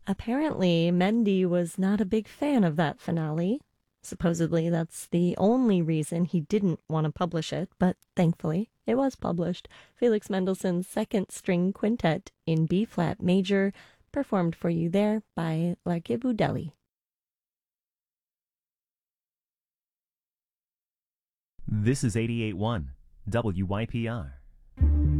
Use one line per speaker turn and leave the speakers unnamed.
Apparently, Mendy was not a big fan of that finale. Supposedly, that's the only reason he didn't want to publish it, but thankfully, it was published. Felix Mendelssohn's Second String Quintet in B flat major, performed for you there by Larghibudelli.
This is 88.1 WYPR.